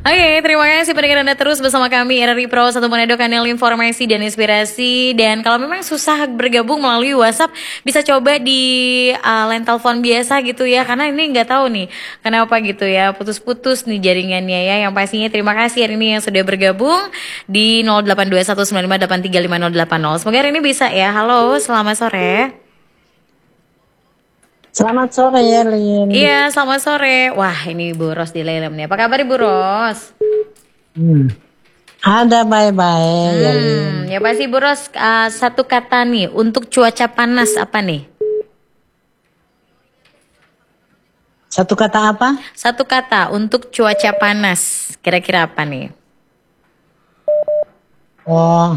Oke, terima kasih pendengar Anda terus bersama kami RRI Pro 1 Manado, kanal informasi dan inspirasi. Dan kalau memang susah bergabung melalui WhatsApp, bisa coba di line telepon biasa gitu ya. Karena ini nggak tahu nih kenapa gitu ya, putus-putus nih jaringannya ya. Yang pastinya terima kasih hari ini yang sudah bergabung di 082195835080. Semoga hari ini bisa ya. Halo, selamat sore. Selamat sore ya, Lin. Iya, selamat sore. Wah, ini Bu Ros di Lelem nih. Apa kabar Ibu Ros? Ada baik-baik ya, Lin. Ya pasti Bu Ros, satu kata nih untuk cuaca panas apa nih? Satu kata apa? Satu kata untuk cuaca panas. Kira-kira apa nih? Oh,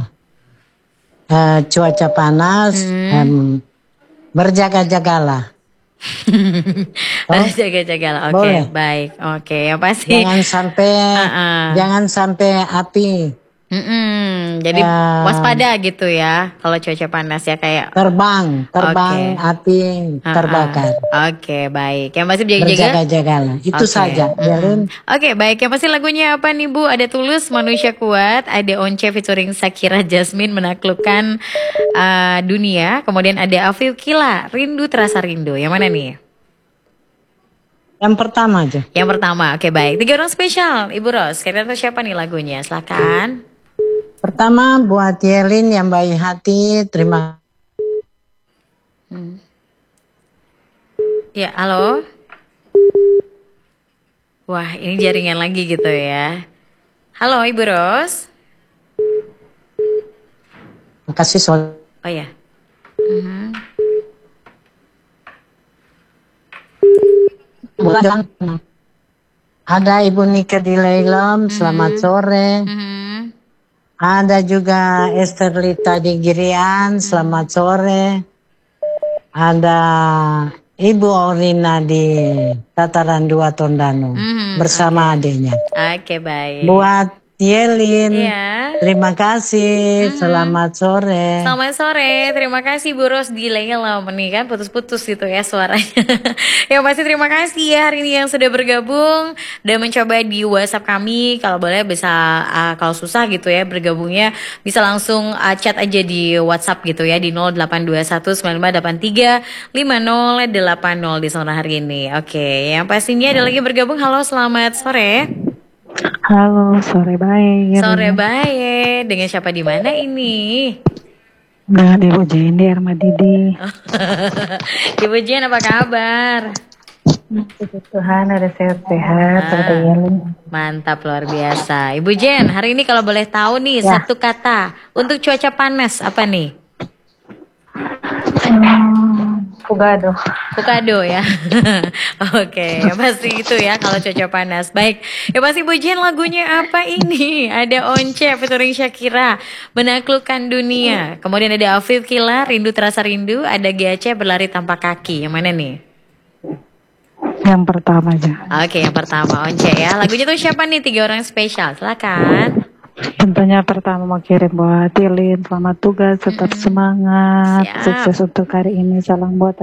cuaca panas, berjaga-jagalah. Harus jaga-jaga. Oke, Boleh. baik. Oke, yang pasti. Jangan sampai api Jadi waspada gitu ya kalau cuaca panas ya, kayak terbang, api terbakar. Oke, baik. Yang pasti jaga-jaga. Berjaga-jagalah. Itu saja, ya, Lin. Oke, baik. Yang pasti lagunya apa nih Bu? Ada Tulus, Manusia Kuat, ada Once featuring Shakira Jasmine, Menaklukkan Dunia. Kemudian ada Afif Kila, Rindu Terasa Rindu. Yang mana nih? Yang pertama aja. Yang pertama. Oke, baik. 3 orang spesial Ibu Ros. Kira-kira siapa nih lagunya? Silakan. Pertama buat Yelin yang baik hati, terima. Ya, halo. Wah, ini jaringan lagi gitu ya. Halo Ibu Ros. Makasih soal. Oh ya. Ada Ibu Nika di Lelem, selamat sore. Ada juga Esther Lita di Girian, selamat sore. Ada Ibu Orina di Tataran 2 Tondano bersama adiknya. Oke, baik. Buat Yelin, terima kasih, selamat sore. Selamat sore, terima kasih Bu Ros di Lelem nih kan, putus-putus gitu ya suaranya. Yang pasti terima kasih ya hari ini yang sudah bergabung dan mencoba di WhatsApp kami. Kalau boleh bisa, kalau susah gitu ya bergabungnya, bisa langsung chat aja di WhatsApp gitu ya di 082195835080 di sore hari ini. Oke, yang pastinya ada lagi bergabung. Halo, selamat sore. Halo, sore baik. Sore baik. Dengan siapa di mana ini? Dengan Ibu Jendi Armadidi. Ibu Jen, apa kabar? Puji Tuhan ada sehat-sehat. Mantap, luar biasa. Ibu Jen, hari ini kalau boleh tahu nih satu kata untuk cuaca panas apa nih? Fugado. Fugado ya. Oke, pasti itu ya kalau cuaca panas. Baik, ya pasti Bu Jen, lagunya apa ini? Ada Once featuring Shakira, Menaklukkan Dunia. Kemudian ada Afif Kila, Rindu Terasa Rindu. Ada GAC, Berlari Tanpa Kaki. Yang mana nih? Yang pertama aja. Oke, yang pertama Once ya. Lagunya tuh siapa nih? 3 orang spesial. Silakan. Tentunya pertama mau kirim buat Tilin, selamat tugas, tetap semangat, sukses untuk hari ini, salam buat